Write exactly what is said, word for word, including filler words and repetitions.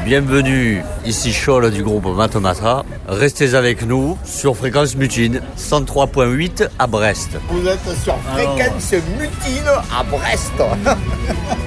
Bienvenue, ici Scholl du groupe Matomata. Restez avec nous sur Fréquence Mutine, cent trois point huit à Brest. Vous êtes sur Fréquence Mutine à Brest.